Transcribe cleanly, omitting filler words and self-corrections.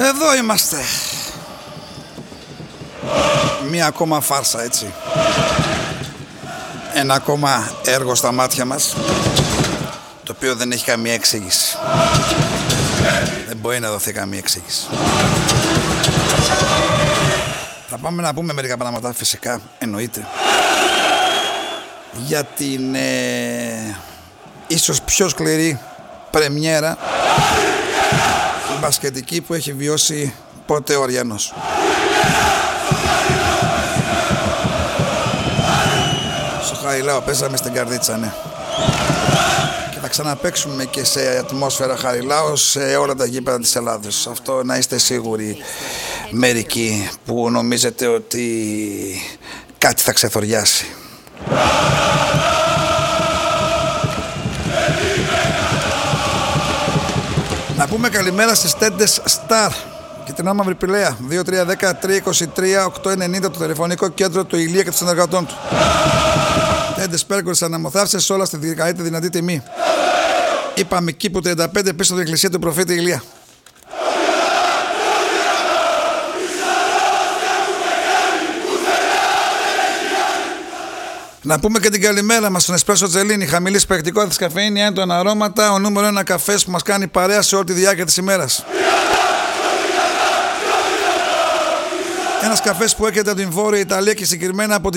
Εδώ είμαστε. Μία ακόμα φάρσα, έτσι. Ένα ακόμα έργο στα μάτια μας, το οποίο δεν έχει καμία εξήγηση. Δεν μπορεί να δοθεί καμία εξήγηση. Θα πάμε να πούμε μερικά πράγματα, φυσικά, εννοείται, για την ίσως πιο σκληρή πρεμιέρα μπασκετική που έχει βιώσει ποτέ ο Αριανός. Στο Χαριλάο παίζαμε στην Καρδίτσα, ναι. Και θα ξαναπαίξουμε και σε ατμόσφαιρα Χαριλάο σε όλα τα γήπεδα της Ελλάδος. Αυτό να είστε σίγουροι, μερικοί που νομίζετε ότι κάτι θα ξεθοριάσει. Να πούμε καλημέρα στις τέντες Star και την Άμαυρη Πηλαία. 2310-323-890 το τηλεφωνικό κέντρο του Ηλία και των συνεργατών του. Τέντες Πέρκορες αναμοθάυσες, όλα στη καλύτερη δυνατή τιμή. Είπαμε κήπου 35 πίσω από την εκκλησία του προφήτη Ηλία. Να πούμε και την καλημέρα μας στον Εσπρέσο Τζελίνη. Χαμηλής παικτικότητας καφεΐνη, έντονα αρώματα. Ο νούμερο 1 καφές που μας κάνει παρέα σε όλη τη διάρκεια της ημέρας. Ένας καφές που έρχεται από την Βόρεια Ιταλία και συγκεκριμένα από